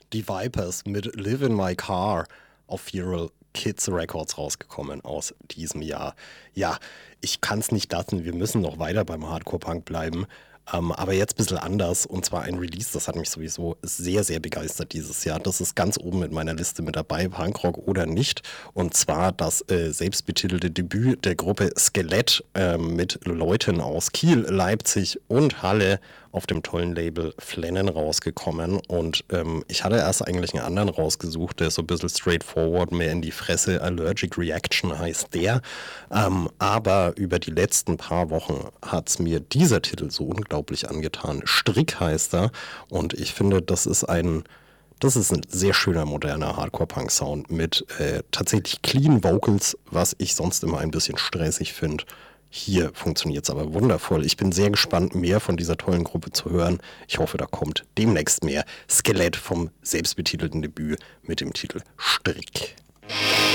Die Vipers mit Live in My Car auf Feral Kids Records rausgekommen aus diesem Jahr. Ja, ich kann es nicht lassen, wir müssen noch weiter beim Hardcore-Punk bleiben. Aber jetzt ein bisschen anders, und zwar ein Release, das hat mich sowieso sehr, sehr begeistert dieses Jahr. Das ist ganz oben in meiner Liste mit dabei, Punkrock oder nicht. Und zwar das selbstbetitelte Debüt der Gruppe Skelett mit Leuten aus Kiel, Leipzig und Halle auf dem tollen Label Flennen rausgekommen. Und ich hatte erst eigentlich einen anderen rausgesucht, der ist so ein bisschen straightforward, mehr in die Fresse. Allergic Reaction heißt der. Aber über die letzten paar Wochen hat es mir dieser Titel so unglaublich angetan. Strick heißt er. Und ich finde, das ist ein sehr schöner, moderner Hardcore-Punk-Sound mit tatsächlich clean Vocals, was ich sonst immer ein bisschen stressig finde. Hier funktioniert es aber wundervoll. Ich bin sehr gespannt, mehr von dieser tollen Gruppe zu hören. Ich hoffe, da kommt demnächst mehr. Skelett vom selbstbetitelten Debüt mit dem Titel Strick.